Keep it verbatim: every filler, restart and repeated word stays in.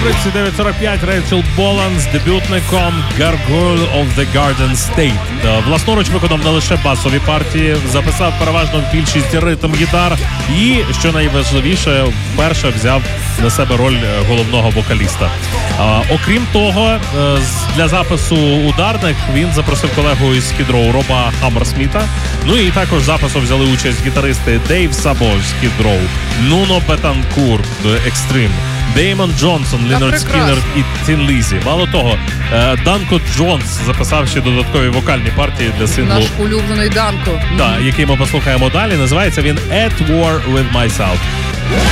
рубриці дев'ять сорок п'ять Рейчел Болан з дебютником Gargoyle of the Garden State. Власноруч виконав не лише басові партії, записав переважно більшість ритм-гітар і, що найважливіше, вперше взяв на себе роль головного вокаліста. А, окрім того, для запису ударних він запросив колегу із Skid Row Роба Хаммерсміта. Ну і також запису взяли участь гітаристи Дейв Сабо з Skid Row, Нуно Бетанкур, Extreme, Деймон Джонсон, Лінард Скіннер і Тін Лізі. Мало того, Данко Джонс записав ще додаткові вокальні партії для синглу. Наш улюблений Данко. Так, який ми послухаємо далі. Називається він At War With Myself.